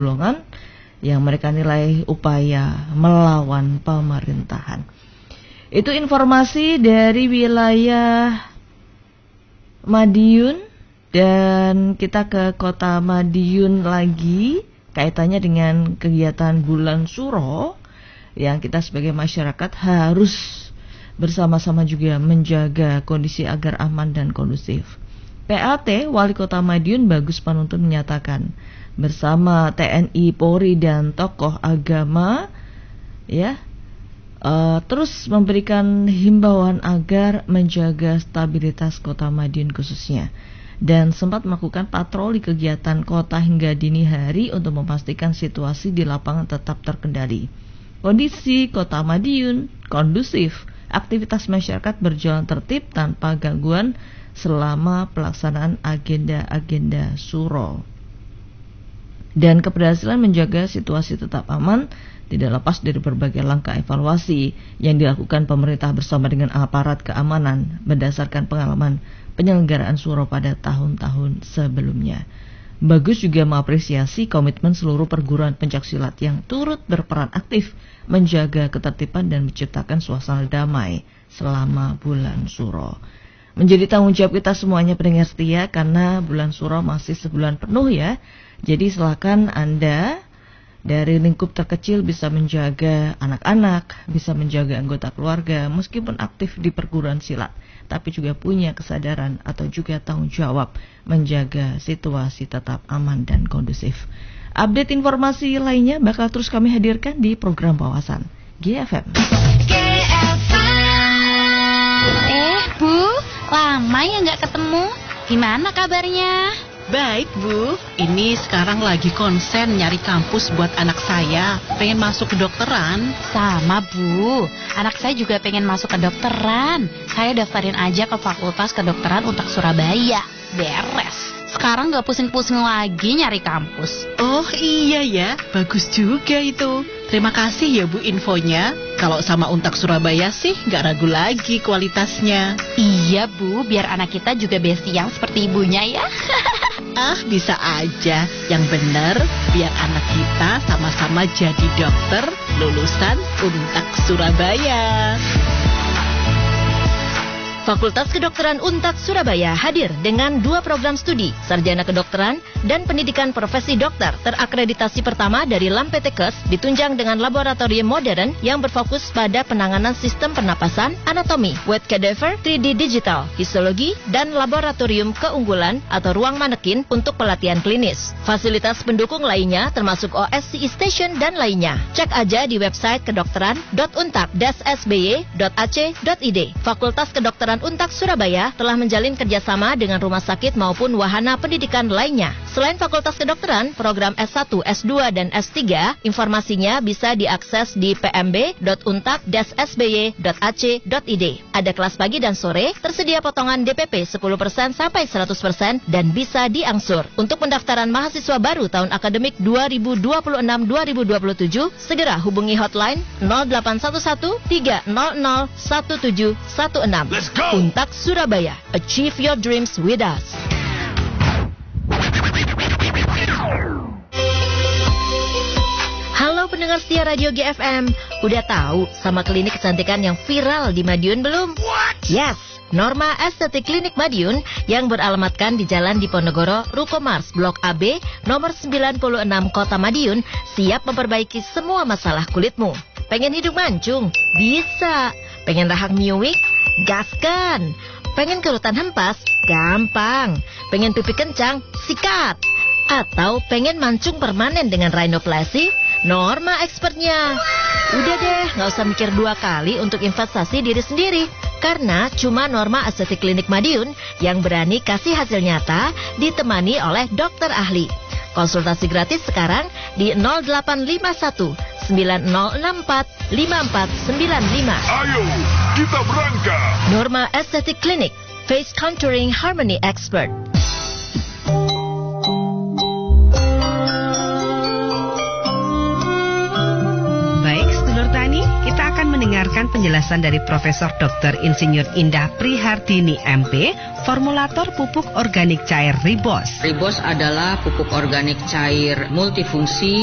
golongan yang mereka nilai upaya melawan pemerintahan. Itu informasi dari wilayah Madiun, dan kita ke kota Madiun lagi, kaitannya dengan kegiatan Bulan Suro yang kita sebagai masyarakat harus bersama-sama juga menjaga kondisi agar aman dan kondusif. PLT Wali Kota Madiun Bagus Panuntun menyatakan bersama TNI, Polri dan tokoh agama terus memberikan himbauan agar menjaga stabilitas Kota Madiun khususnya, dan sempat melakukan patroli kegiatan kota hingga dini hari untuk memastikan situasi di lapangan tetap terkendali. Kondisi Kota Madiun kondusif, aktivitas masyarakat berjalan tertib tanpa gangguan selama pelaksanaan agenda-agenda Suro. Dan keberhasilan menjaga situasi tetap aman tidak lepas dari berbagai langkah evaluasi yang dilakukan pemerintah bersama dengan aparat keamanan berdasarkan pengalaman penyelenggaraan Suro pada tahun-tahun sebelumnya. Bagus juga mengapresiasi komitmen seluruh perguruan pencaksilat yang turut berperan aktif menjaga ketertiban dan menciptakan suasana damai selama bulan Suro. Menjadi tanggung jawab kita semuanya pendengar setia, karena bulan Suro masih sebulan penuh ya. Jadi silakan Anda dari lingkup terkecil bisa menjaga anak-anak, bisa menjaga anggota keluarga meskipun aktif di perguruan silat, tapi juga punya kesadaran atau juga tanggung jawab menjaga situasi tetap aman dan kondusif. Update informasi lainnya bakal terus kami hadirkan di program Wawasan GFM. Bu, lama ya nggak ketemu. Gimana kabarnya? Baik Bu, ini sekarang lagi konsen nyari kampus buat anak saya. Pengen masuk kedokteran. Sama Bu, anak saya juga pengen masuk kedokteran. Saya daftarin aja ke Fakultas Kedokteran Untak Surabaya. Beres. Sekarang gak pusing-pusing lagi nyari kampus. Oh iya ya, bagus juga itu. Terima kasih ya Bu infonya. Kalau sama Untak Surabaya sih gak ragu lagi kualitasnya. Iya Bu, biar anak kita juga bestiang seperti ibunya ya. Ah, bisa aja. Yang bener, biar anak kita sama-sama jadi dokter lulusan Untak Surabaya. Fakultas Kedokteran Untak Surabaya hadir dengan 2 program studi, Sarjana Kedokteran dan Pendidikan Profesi Dokter terakreditasi pertama dari LAMPTKes, ditunjang dengan laboratorium modern yang berfokus pada penanganan sistem pernapasan, anatomi, wet cadaver, 3D digital, histologi, dan laboratorium keunggulan atau ruang manekin untuk pelatihan klinis. Fasilitas pendukung lainnya termasuk OSCE Station dan lainnya. Cek aja di website kedokteran.untak-sby.ac.id. Fakultas Kedokteran Untak Surabaya telah menjalin kerjasama dengan rumah sakit maupun wahana pendidikan lainnya. Selain Fakultas Kedokteran, program S1, S2, dan S3, informasinya bisa diakses di pmb.untak-sby.ac.id. Ada kelas pagi dan sore, tersedia potongan DPP 10% sampai 100% dan bisa diangsur. Untuk pendaftaran mahasiswa baru tahun akademik 2026-2027, segera hubungi hotline 0811 300 1716. Let's go! Untak Surabaya, achieve your dreams with us. Halo pendengar setia Radio GFM, udah tahu sama klinik kecantikan yang viral di Madiun belum? What? Yes, Norma Estetik Klinik Madiun yang beralamatkan di Jalan Diponegoro, Ruko Mars, Blok AB, nomor 96 Kota Madiun, siap memperbaiki semua masalah kulitmu. Pengen hidung mancung? Bisa. Pengen rahang miwik? Gaskan. Pengen kerutan hempas? Gampang. Pengen pipi kencang? Sikat. Atau pengen mancung permanen dengan rhinoplasty? Norma expertnya. Udah deh, gak usah mikir 2 kali untuk investasi diri sendiri. Karena cuma Norma Estetik Klinik Madiun yang berani kasih hasil nyata ditemani oleh dokter ahli. Konsultasi gratis sekarang di 0851 9064 5495. Ayo, kita berangkat. Norma Estetik Klinik, Face Contouring Harmony Expert. Baik, sedulur tani, kita akan mendengar mendengarkan penjelasan dari Profesor Dr. Insinyur Indah Prihardini MP, formulator pupuk organik cair Ribos. Ribos adalah pupuk organik cair multifungsi